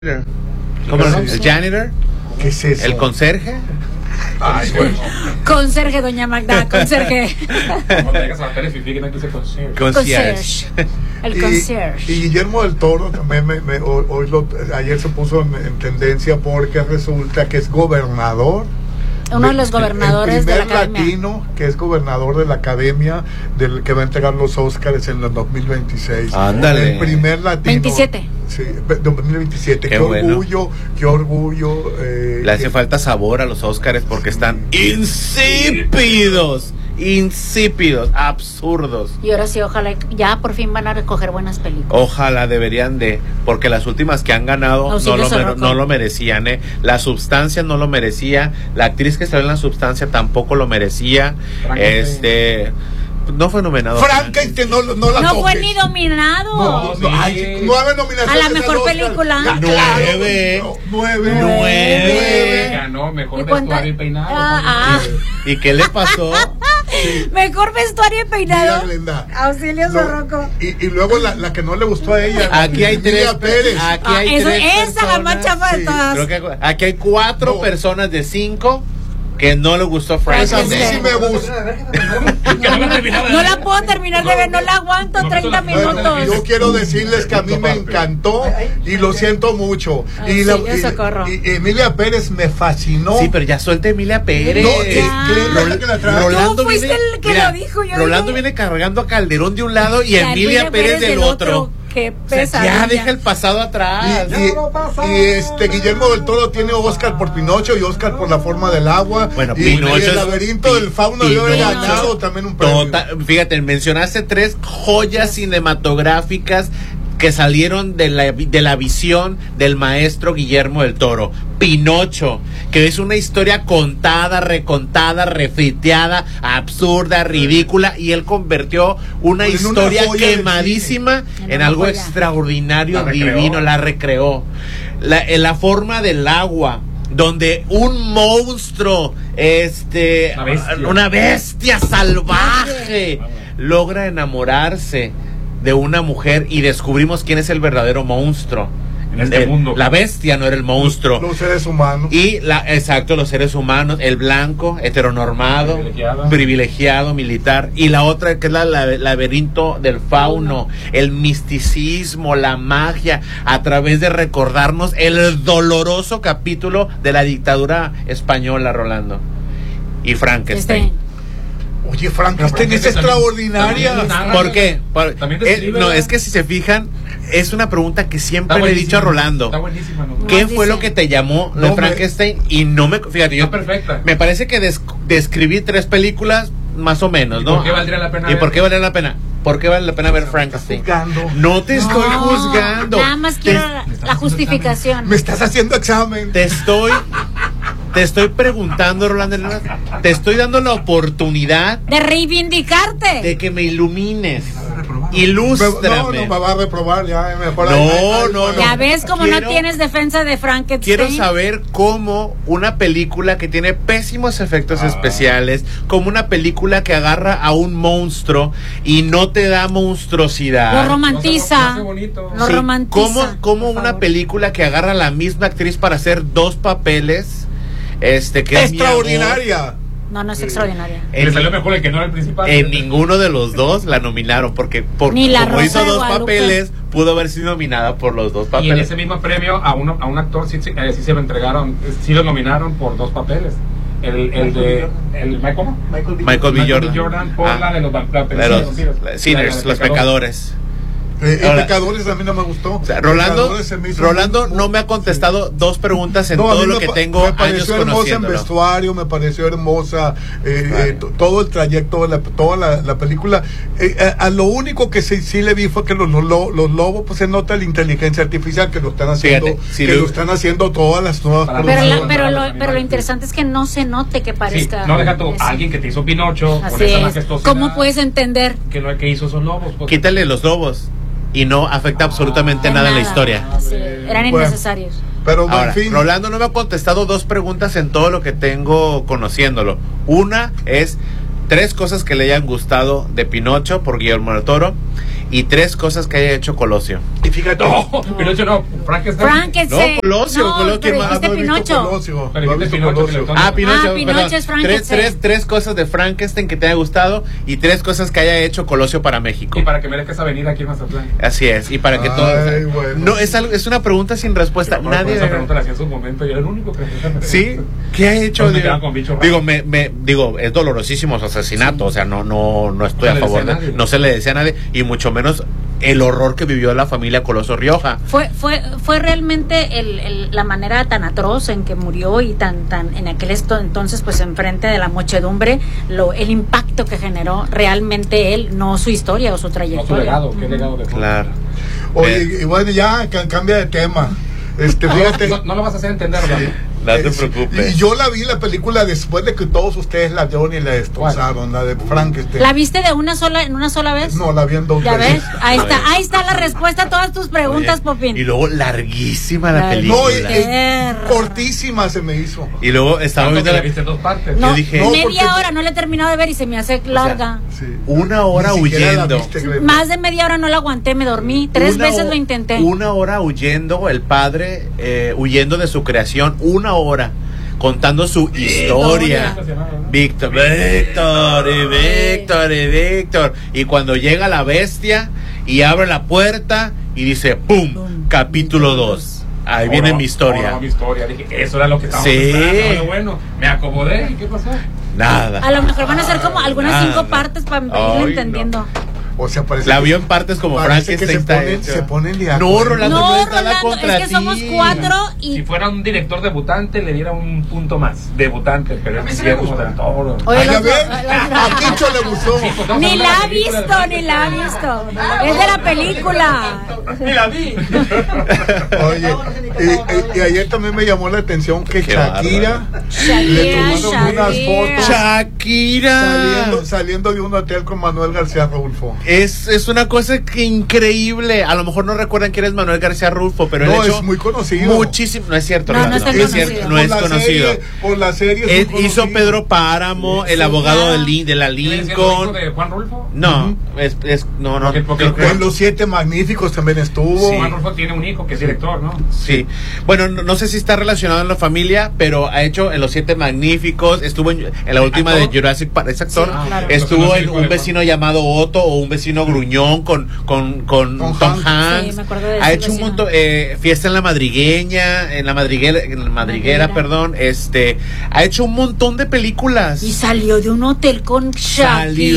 ¿Cómo el janitor? ¿Qué es eso? ¿El conserje? Ay, bueno. Conserje, doña Magda, conserje. No le digas a la Pérez Fifi que no dice concierge. Concierge. El concierge. Y Guillermo del Toro también ayer se puso en tendencia porque resulta que es gobernador. Uno de los gobernadores de la el primer academia. latino que es gobernador de la academia, del que va a entregar los Óscares en el 2026. Ándale. El primer latino. 27. Sí, 2027. Qué Qué bueno. orgullo, qué orgullo. Le hace falta sabor a los Óscares porque están insípidos, absurdos. Y ahora sí, ojalá ya por fin van a recoger buenas películas. Ojalá deberían de, porque las últimas que han ganado no lo merecían, ¿eh? La Substancia no lo merecía, la actriz que salió en La Substancia tampoco lo merecía. No fue nominado. Frankenstein no la No fue toques. ni nominado. No, Sí. hay 9 nominaciones. A la mejor al Oscar. película. Ya, Nueve. claro, nueve. Nueve. Ganó mejor ¿Y cuánta? vestuario y peinado. ¿Y qué le pasó? Mejor vestuario y Mira, peinado. Glenda. Auxilio No, Sorroco. y luego la que no le gustó a ella. Aquí hay Emilia tres. Pérez. Aquí hay tres Esa la más personas. chafa de Sí, todas. Creo que aquí hay 4 No. personas de 5 que no le gustó Pues a mí Frankenstein. sí me gusta. No la puedo terminar de ver, no la aguanto 30 Bueno, minutos. yo quiero decirles que a mí me encantó y lo siento mucho. Ay, sí, socorro. y Emilia Pérez me fascinó. Sí, pero ya suelta Emilia Pérez. No, Ya. Glenda, que la trae. Tú fuiste el que lo dijo, yo Rolando dije. viene cargando a Calderón de un lado y Ya, Emilia Pérez del otro. Qué O sea, pesadilla. ya deja el pasado atrás. Y Guillermo del Toro tiene Oscar por Pinocho y Oscar por La Forma del agua. Bueno, y Pinocho el es- laberinto del fauno le había Pinocho. ganado también un premio. Fíjate, mencionaste 3 joyas cinematográficas que salieron de la visión del maestro Guillermo del Toro. Pinocho, que es una historia contada, recontada, refriteada, absurda, ridícula, y él convirtió una En una historia joya del ciemadísima cine. en En algo una joya. extraordinario, La recreó. divino, la recreó. La forma del agua, donde un monstruo, una bestia salvaje, logra enamorarse de una mujer y descubrimos quién es el verdadero monstruo. En este mundo. La bestia no era el monstruo. Los seres humanos. Y los seres humanos, el blanco, heteronormado, privilegiado, militar, y la otra que es el laberinto del fauno, el misticismo, la magia, a través de recordarnos el doloroso capítulo de la dictadura española, Rolando. Y Frankenstein. Oye, Frankenstein es extraordinaria. ¿Por qué? También describe No, la- es que si se fijan, es una pregunta que siempre Está le he dicho a Rolando. Está buenísima, ¿no? ¿Qué Más fue dice. lo que te llamó de No, Frankenstein? Y no me... Fíjate, Está perfecta. me parece que describí 3 películas más o menos, ¿Y ¿no? por qué valdría la pena ¿Y ver? por qué vale la pena? ¿Por qué vale la pena ver Frankenstein? Juzgando. No te estoy juzgando. Nada más quiero la justificación. Me estás haciendo examen. Te estoy preguntando, Rolando Hernández, te estoy dando la oportunidad De reivindicarte. de que me ilumines. No, Ilústrame. me va a reprobar ya. Mejor No. Ya ves como Quiero- no tienes defensa de Frankenstein. Quiero saber cómo una película que tiene pésimos efectos especiales, como una película que agarra a un monstruo y no te da monstruosidad. Lo romantiza. Hace bonito. Lo Sí, romantiza. ¿Cómo por una favor. película que agarra a la misma actriz para hacer 2 papeles, que es Extraordinaria. No, no es extraordinaria. mi amor? Le salió mejor el que no era el principal. En ninguno de los 2 la nominaron porque Ni La como Rosa hizo de 2 Guadalupe. papeles, pudo haber sido nominada por los 2 Y en papeles. ese mismo premio a un actor sí se lo entregaron, sí lo nominaron por 2 papeles. ¿Cómo? Michael B. Jordan. por la de los De los sinners, los pecadores. Ahora, Pecadores a mí no me gustó. O sea, Rolando Pecadores se me hizo Rolando muy- no me ha contestado 2 preguntas en No, a todo mí lo me que pa- tengo me años pareció hermosa en conociéndolo. vestuario, me pareció hermosa todo el trayecto de toda la película. A lo único que sí le vi fue que los lobos, pues se nota la inteligencia artificial que lo están haciendo, Fíjate, si que lo- lo están haciendo todas las nuevas Pero producciones. Pero lo interesante es que no se note que Sí, parezca. no deja tú, eso. alguien que te hizo Pinocho, con Así esa es. majestuosidad, ¿Cómo puedes entender? que hizo esos lobos? Pues, Quítale los lobos y no afecta absolutamente De nada en la nada. historia. Así, eran Bueno. innecesarios. Pero Ahora, en fin, Rolando no me ha contestado 2 preguntas en todo lo que tengo conociéndolo. Una es 3 cosas que le hayan gustado de Pinocho por Guillermo del Toro y 3 cosas que haya hecho Colosio. Y fíjate. No, Pinocho no, Frankenstein. No, Colosio, pero más dijiste Pinocho. Pinocho es Frankenstein. Tres cosas de Frankenstein que te haya gustado y tres cosas que haya hecho Colosio para México. Y para que merezca esa avenida aquí en Mazatlán. Así es, y para que todo. Bueno. No, es una pregunta sin respuesta. Pero Nadie. esa pregunta la hacía en su momento y era el único que ¿Sí? ¿Qué ha hecho? Me quedaban con bicho raro. Digo, es dolorosísimo su asesinato, o sea, no estoy a favor de. No se le desea a nadie, y mucho menos el horror que vivió la familia Coloso Rioja. Fue realmente la manera tan atroz en que murió y tan en aquel entonces, pues enfrente de la muchedumbre, el impacto que generó realmente él, no su historia o su trayectoria. No su legado, qué legado dejó. Claro. Oye, y bueno, ya cambia de tema. Fíjate. No lo vas a hacer entender, ¿verdad? No te preocupes. Y yo la vi la película después de que todos ustedes la vieron y la destrozaron, la de Frankenstein. ¿La viste en una sola vez? No, la vi en 2 ¿Ya veces. ves? Ahí está la respuesta a todas tus preguntas, Popín. Y luego larguísima la película. No, cortísima se me hizo. Y luego estaba viendo la viste en 2 partes. No, yo dije, media hora, no la he terminado de ver y se me hace larga. Sí. 1 hora huyendo. Más de media hora no la aguanté, me dormí. 3 veces lo intenté. 1 hora huyendo, el padre huyendo de su creación, 1 hora contando su historia. Víctor. Y cuando llega la bestia y abre la puerta y dice ¡pum! Capítulo 2. Ahí viene mi historia. Dije, eso era lo que estábamos esperando. Bueno, me acomodé. ¿Y qué pasó? Nada. A lo mejor van a ser como algunas 5 partes para irlo entendiendo. No. O sea, la vio en partes como Frankenstein. Se ponen de acuerdo. No, Rolando, es que somos 4 y... Si fuera un director debutante, le diera un punto más. Debutante, pero es Guillermo del Toro. Oye, a Quicho le gustó. Ni la ha visto. Es de la película. Ni la vi. Oye, y ayer también me llamó la atención que Shakira le tomaron unas fotos. Shakira saliendo de un hotel con Manuel García Rulfo. Es una cosa que increíble. A lo mejor no recuerdan quién es Manuel García Rulfo, pero no, es muy conocido. Muchísimo. No es cierto. No es conocido. No es conocido. Por la serie. Hizo Pedro Páramo, el abogado de la Lincoln. ¿De Juan Rulfo? No, no. En Los 7 Magníficos también estuvo. Sí. Juan Rulfo tiene un hijo que es director, ¿no? Sí. Bueno, no sé si está relacionado en la familia, pero ha hecho en Los 7 Magníficos. Estuvo en la última de Jurassic Park. Es actor. Sí, claro. Estuvo en Un vecino llamado Otto o Un vecino gruñón con Tom Hanks. Sí, me acuerdo de Ha hecho un montón. Fiesta en la madriguera, perdón. Ha hecho un montón de películas. Y salió de un hotel con Shakira. Y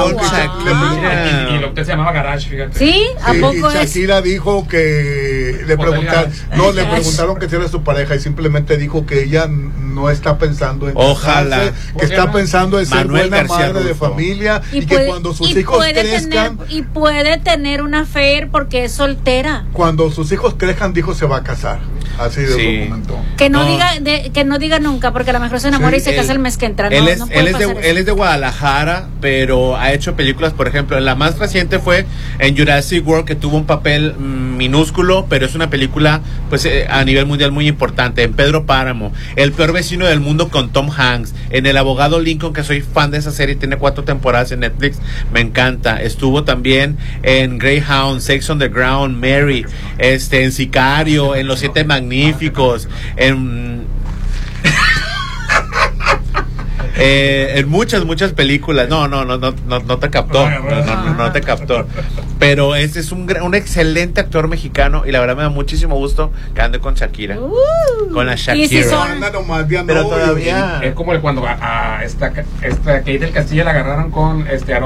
el hotel se llamaba Garage, fíjate. ¿Sí? ¿A poco y Shakira dijo que le preguntaron que si era su pareja y simplemente dijo que ella no está pensando en ojalá casarse, que está pensando en ser buena García madre Rulfo. De familia y que cuando sus hijos crezcan puede tener una affair porque es soltera. Cuando sus hijos crezcan dijo se va a casar. Así de documento. Que no diga nunca, porque a lo mejor se enamora y se casa el mes que entra. Él es de Guadalajara, pero ha hecho películas, por ejemplo, la más reciente fue en Jurassic World, que tuvo un papel minúsculo, pero es una película pues a nivel mundial muy importante. En Pedro Páramo, El peor vecino del mundo con Tom Hanks, en El abogado Lincoln, que soy fan de esa serie, tiene 4 temporadas en Netflix, me encanta. Estuvo también en Greyhound, Sex on the Ground, Mary, en Sicario, en Los 7 Magníficos, en muchas películas. No te captó. No te captó. Pero es un excelente actor mexicano y la verdad me da muchísimo gusto que ande con Shakira. Con la Shakira. Si pero todavía es como cuando a esta Kate del Castillo la agarraron con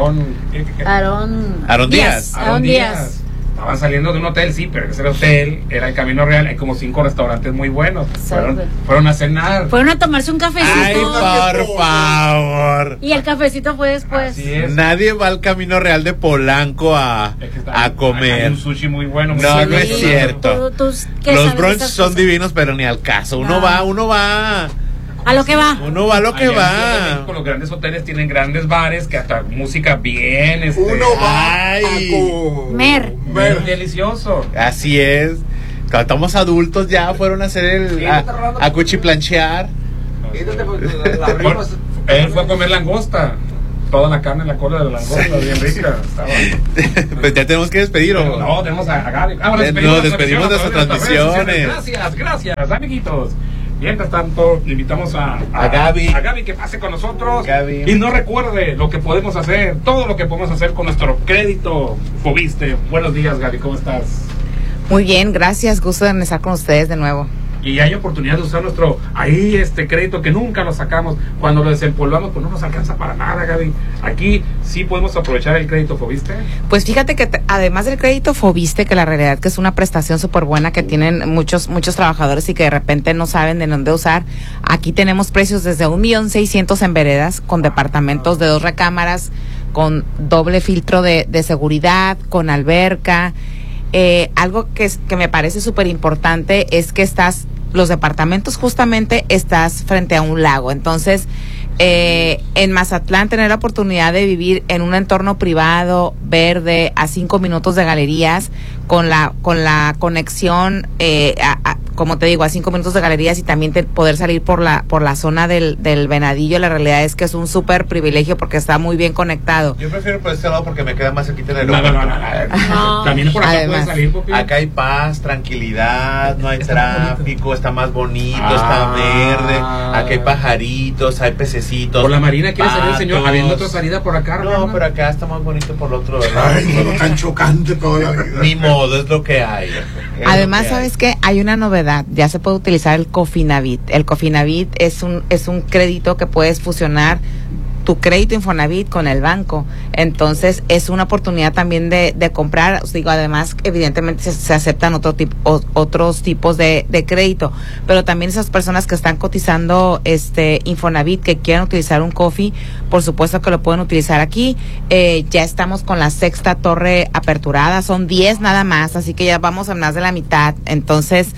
Aaron Díaz. Estaban saliendo de un hotel, sí, pero ese hotel era el Camino Real. Hay como 5 restaurantes muy buenos. Fueron a cenar. Fueron a tomarse un cafecito. Ay, por favor. Y el cafecito fue después. Así es. Nadie va al Camino Real de Polanco a comer. Hay un sushi muy bueno. No es cierto. Los brunch son divinos, pero ni al caso. Uno va. A lo que va. Uno va a lo que va. Los grandes hoteles tienen grandes bares que hasta música bien. Uno va Mer. Delicioso. Así es. Cuando estamos adultos ya fueron a hacer a cuchiplanchear. Él fue a comer langosta. toda la carne en la cola de la langosta, bien rica. Pues ya tenemos que despedir, ¿o? No, tenemos a Gaby. Nos despedimos de nuestras transmisiones. Gracias, amiguitos. Mientras tanto, invitamos a Gaby. A Gaby que pase con nosotros. Gaby. Y no recuerde lo que podemos hacer, todo lo que podemos hacer con nuestro crédito Fobiste. Buenos días, Gaby, ¿cómo estás? Muy bien, gracias, gusto de estar con ustedes de nuevo. Y hay oportunidad de usar nuestro crédito que nunca lo sacamos. Cuando lo desempolvamos, pues no nos alcanza para nada, Gaby. Aquí sí podemos aprovechar el crédito Fobiste. Pues fíjate que además del crédito Fobiste, que la realidad que es una prestación súper buena que tienen muchos trabajadores y que de repente no saben de dónde usar, aquí tenemos precios desde 1,600,000 en veredas, con departamentos de 2 recámaras, con doble filtro de seguridad, con alberca. Algo que me parece súper importante es que los departamentos justamente estás frente a un lago. Entonces, en Mazatlán tener la oportunidad de vivir en un entorno privado, verde, a 5 minutos de galerías, con la conexión, como te digo, a 5 minutos de galerías y también poder salir por la zona del Venadillo. La realidad es que es un súper privilegio porque está muy bien conectado. Yo prefiero por este lado porque me queda más cerquita del aeropuerto. No. También por acá puedes salir, Popi. Acá hay paz, tranquilidad, no hay tráfico, está más bonito, está verde, acá hay pajaritos, hay pececitos. Por la marina quiere salir el señor, habiendo otra salida por acá. No, pero acá está más bonito por el otro lado. Ay, no tan chocante toda la vida. Ni modo, es lo que hay. Además, ¿sabes qué? Hay una novedad, ya se puede utilizar el Cofinavit. El Cofinavit es un crédito que puedes fusionar tu crédito Infonavit con el banco. Entonces es una oportunidad también de comprar. Os digo, además evidentemente se aceptan otros tipos de crédito, pero también esas personas que están cotizando Infonavit, que quieran utilizar un Cofi, por supuesto que lo pueden utilizar aquí. Ya estamos con la 6ª torre aperturada, son 10 nada más, así que ya vamos a más de la mitad. Entonces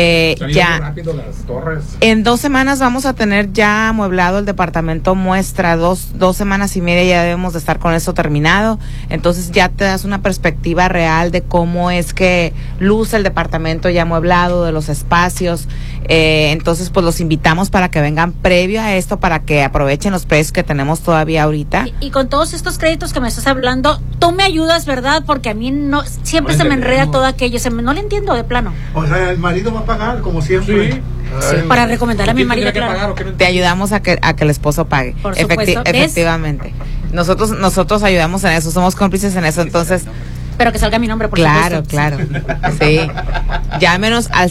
ya rápido las torres. En 2 semanas vamos a tener ya amueblado el departamento muestra. 2 semanas y media ya debemos de estar con eso terminado. Entonces ya te das una perspectiva real de cómo es que luce el departamento ya amueblado, de los espacios. Entonces pues los invitamos para que vengan previo a esto, para que aprovechen los precios que tenemos todavía ahorita. Y con todos estos créditos que me estás hablando, tú me ayudas, ¿verdad? Porque a mí siempre se me enreda todo aquello, no le entiendo de plano. O sea, el marido va a pagar como siempre. Sí. Sí, para recomendar a mi marido, claro. Te ayudamos a que el esposo pague. Por supuesto. Efectivamente. Nosotros ayudamos en eso, somos cómplices en eso, entonces. Pero que salga mi nombre, por supuesto. Claro. Sí. Llámenos al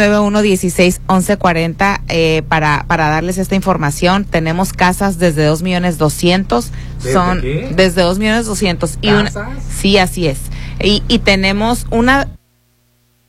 6691-161140 para darles esta información. Tenemos casas desde 2,200,000. Son qué? desde 2,200,000. ¿Casas? Sí, así es. Y tenemos una